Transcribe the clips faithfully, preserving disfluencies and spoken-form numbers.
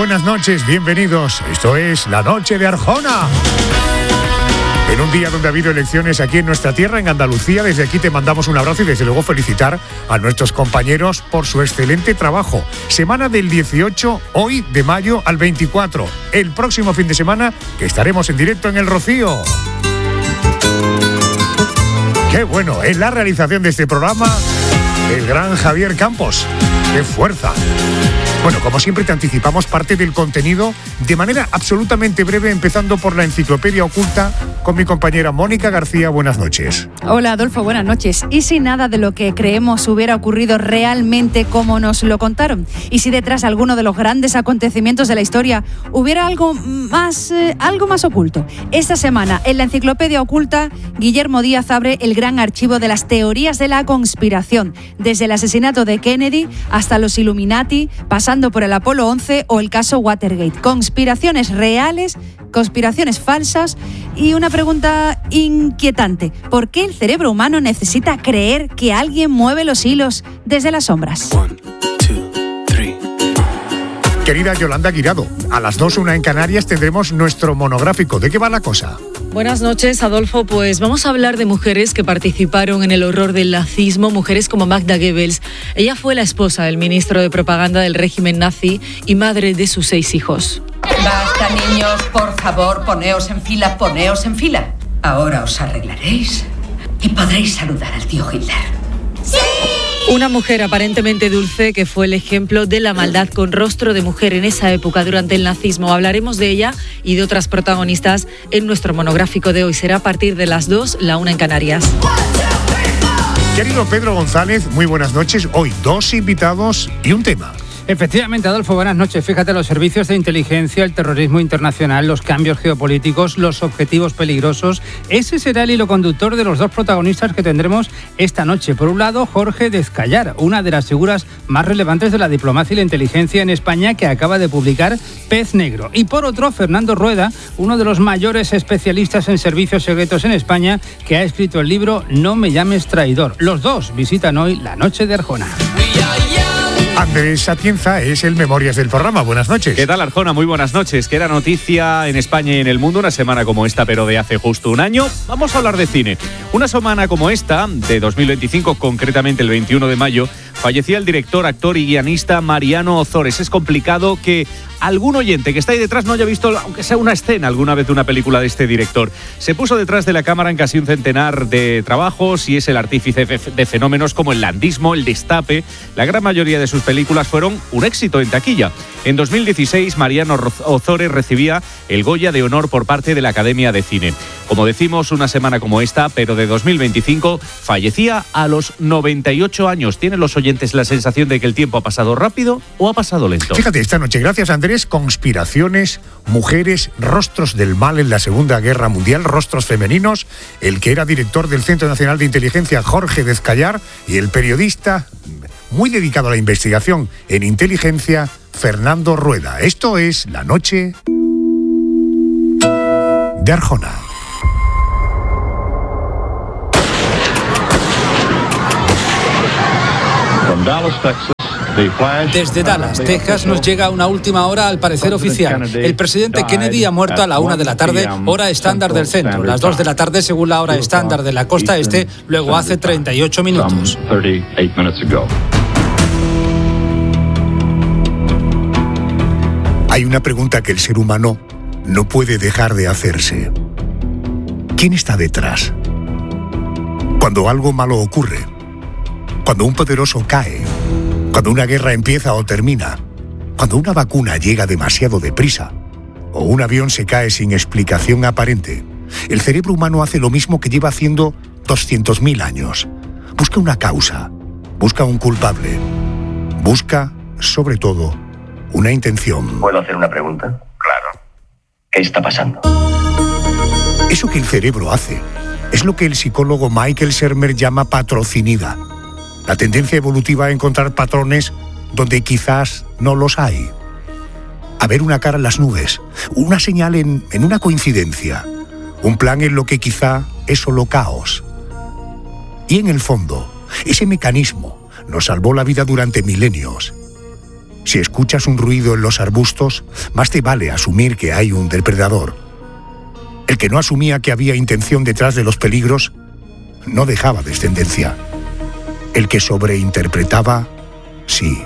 buenas noches, bienvenidos. Esto es La Noche de Arjona. En un día donde ha habido elecciones aquí en nuestra tierra, en Andalucía, desde aquí te mandamos un abrazo y desde luego felicitar a nuestros compañeros por su excelente trabajo. Semana del dieciocho, hoy de mayo al veinticuatro. El próximo fin de semana que estaremos en directo en El Rocío. Qué bueno, en la realización de este programa, el gran Javier Campos. ¡Qué fuerza! Bueno, como siempre te anticipamos parte del contenido de manera absolutamente breve, empezando por la enciclopedia oculta con mi compañera Mónica García. Buenas noches. Hola Adolfo, buenas noches. ¿Y si nada de lo que creemos hubiera ocurrido realmente como nos lo contaron? ¿Y si detrás de alguno de los grandes acontecimientos de la historia hubiera algo más, eh, algo más oculto? Esta semana en la enciclopedia oculta, Guillermo Díaz abre el gran archivo de las teorías de la conspiración, desde el asesinato de Kennedy hasta los Illuminati, pasando por el Apolo once o el caso Watergate. Conspiraciones reales, conspiraciones falsas y una pregunta inquietante. ¿Por qué el cerebro humano necesita creer que alguien mueve los hilos desde las sombras? One, two, three. Querida Yolanda Guirado, a las dos, una en Canarias, tendremos nuestro monográfico. ¿De qué va la cosa? Buenas noches, Adolfo. Pues vamos a hablar de mujeres que participaron en el horror del nazismo, mujeres como Magda Goebbels. Ella fue la esposa del ministro de propaganda del régimen nazi y madre de sus seis hijos. Basta, niños, por favor, poneos en fila, poneos en fila. Ahora os arreglaréis y podréis saludar al tío Hitler. ¡Sí! Una mujer aparentemente dulce que fue el ejemplo de la maldad con rostro de mujer en esa época durante el nazismo. Hablaremos de ella y de otras protagonistas en nuestro monográfico de hoy. Será a partir de las dos, la una en Canarias. Querido Pedro González, muy buenas noches. Hoy dos invitados y un tema. Efectivamente, Adolfo, buenas noches. Fíjate, los servicios de inteligencia, el terrorismo internacional, los cambios geopolíticos, los objetivos peligrosos. Ese será el hilo conductor de los dos protagonistas que tendremos esta noche. Por un lado, Jorge Descallar, una de las figuras más relevantes de la diplomacia y la inteligencia en España, que acaba de publicar Pez Negro. Y por otro, Fernando Rueda, uno de los mayores especialistas en servicios secretos en España, que ha escrito el libro No me llames traidor. Los dos visitan hoy la Noche de Arjona. Andrés Atienza es el Memorias del programa. Buenas noches. ¿Qué tal, Arjona? Muy buenas noches. Que era noticia en España y en el mundo una semana como esta, pero de hace justo un año. Vamos a hablar de cine. Una semana como esta, de dos mil veinticinco, concretamente el veintiuno de mayo, fallecía el director, actor y guionista Mariano Ozores. Es complicado que algún oyente que está ahí detrás no haya visto, aunque sea una escena alguna vez de una película de este director. Se puso detrás de la cámara en casi un centenar de trabajos y es el artífice de fenómenos como el landismo, el destape. La gran mayoría de sus películas fueron un éxito en taquilla. En dos mil dieciséis, Mariano Ozores recibía el Goya de Honor por parte de la Academia de Cine. Como decimos, una semana como esta, pero de dos mil veinticinco, fallecía a los noventa y ocho años. ¿Tienen los oyentes la sensación de que el tiempo ha pasado rápido o ha pasado lento? Fíjate, esta noche, gracias Andrés, conspiraciones, mujeres, rostros del mal en la Segunda Guerra Mundial, rostros femeninos, el que era director del Centro Nacional de Inteligencia, Jorge Descallar, y el periodista muy dedicado a la investigación en inteligencia, Fernando Rueda. Esto es La Noche de Arjona. Desde Dallas, Texas, nos llega una última hora al parecer oficial. El presidente Kennedy ha muerto a la una de la tarde, hora estándar del centro. Las dos de la tarde según la hora estándar de la costa este, luego hace treinta y ocho minutos. Hay una pregunta que el ser humano no puede dejar de hacerse. ¿Quién está detrás? Cuando algo malo ocurre, cuando un poderoso cae, cuando una guerra empieza o termina, cuando una vacuna llega demasiado deprisa o un avión se cae sin explicación aparente, el cerebro humano hace lo mismo que lleva haciendo doscientos mil años. Busca una causa, busca un culpable, busca, sobre todo, una intención. ¿Puedo hacer una pregunta? Claro. ¿Qué está pasando? Eso que el cerebro hace es lo que el psicólogo Michael Shermer llama patrocinida. La tendencia evolutiva a encontrar patrones donde quizás no los hay. A ver una cara en las nubes, una señal en, en una coincidencia, un plan en lo que quizá es solo caos. Y en el fondo, ese mecanismo nos salvó la vida durante milenios. Si escuchas un ruido en los arbustos, más te vale asumir que hay un depredador. El que no asumía que había intención detrás de los peligros, no dejaba descendencia. El que sobreinterpretaba, sí.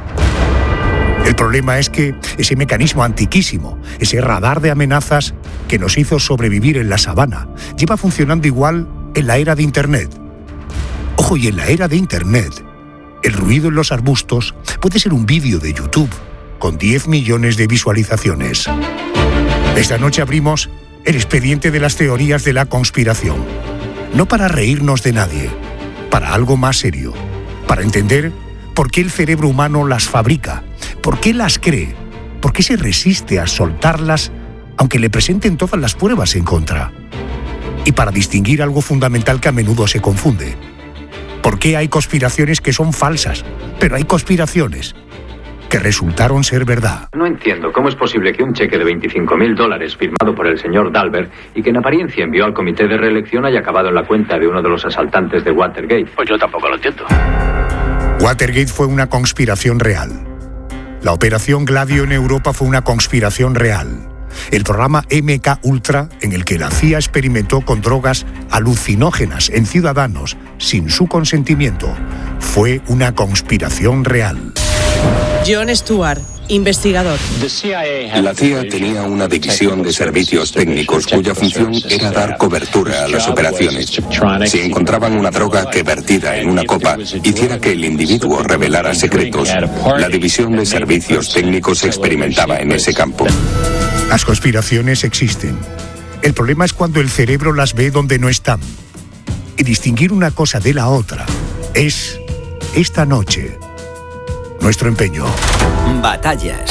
El problema es que ese mecanismo antiquísimo, ese radar de amenazas que nos hizo sobrevivir en la sabana, lleva funcionando igual en la era de Internet. Ojo, y en la era de Internet, el ruido en los arbustos puede ser un vídeo de YouTube con diez millones de visualizaciones. Esta noche abrimos el expediente de las teorías de la conspiración. No para reírnos de nadie, para algo más serio, para entender por qué el cerebro humano las fabrica, por qué las cree, por qué se resiste a soltarlas aunque le presenten todas las pruebas en contra. Y para distinguir algo fundamental que a menudo se confunde. ¿Por qué hay conspiraciones que son falsas, pero hay conspiraciones que resultaron ser verdad? No entiendo cómo es posible que un cheque de veinticinco mil dólares firmado por el señor Dalbert y que en apariencia envió al comité de reelección haya acabado en la cuenta de uno de los asaltantes de Watergate. Pues yo tampoco lo entiendo. Watergate fue una conspiración real. La operación Gladio en Europa fue una conspiración real. El programa M K Ultra, en el que la C I A experimentó con drogas alucinógenas en ciudadanos sin su consentimiento, fue una conspiración real. Jon Stewart, investigador. La C I A tenía una división de servicios técnicos cuya función era dar cobertura a las operaciones. Si encontraban una droga que vertida en una copa hiciera que el individuo revelara secretos, la división de servicios técnicos experimentaba en ese campo. Las conspiraciones existen. El problema es cuando el cerebro las ve donde no están. Y distinguir una cosa de la otra es, esta noche, nuestro empeño. Batallas,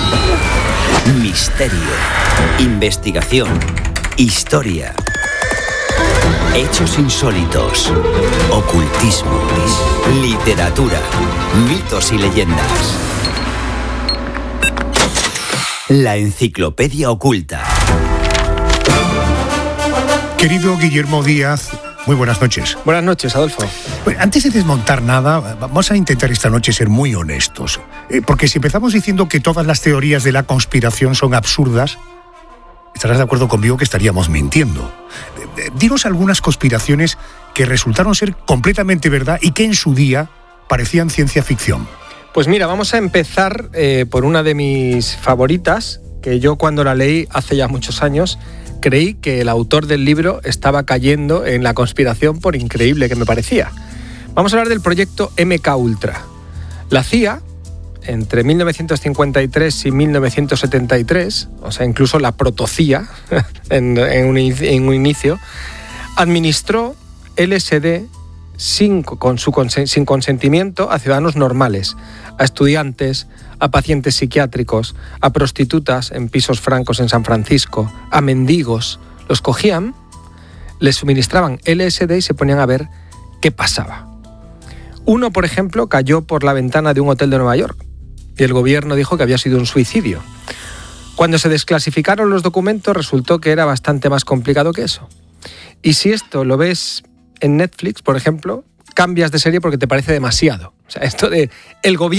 misterio, investigación, historia, hechos insólitos, ocultismo, literatura, mitos y leyendas. La enciclopedia oculta. Querido Guillermo Díaz, muy buenas noches. Buenas noches, Adolfo. Bueno, antes de desmontar nada, vamos a intentar esta noche ser muy honestos. Eh, porque si empezamos diciendo que todas las teorías de la conspiración son absurdas, estarás de acuerdo conmigo que estaríamos mintiendo. Eh, eh, dinos algunas conspiraciones que resultaron ser completamente verdad y que en su día parecían ciencia ficción. Pues mira, vamos a empezar eh, por una de mis favoritas, que yo cuando la leí hace ya muchos años, creí que el autor del libro estaba cayendo en la conspiración por increíble que me parecía. Vamos a hablar del proyecto M K Ultra. La C I A, entre mil novecientos cincuenta y tres y mil novecientos setenta y tres, o sea, incluso la proto-C I A, en, en, un, en un inicio, administró L S D sin, con su, sin consentimiento a ciudadanos normales, a estudiantes, a pacientes psiquiátricos, a prostitutas en pisos francos en San Francisco, a mendigos. Los cogían, les suministraban L S D y se ponían a ver qué pasaba. Uno, por ejemplo, cayó por la ventana de un hotel de Nueva York y el gobierno dijo que había sido un suicidio. Cuando se desclasificaron los documentos resultó que era bastante más complicado que eso. Y si esto lo ves en Netflix, por ejemplo, cambias de serie porque te parece demasiado. O sea, esto de el gobierno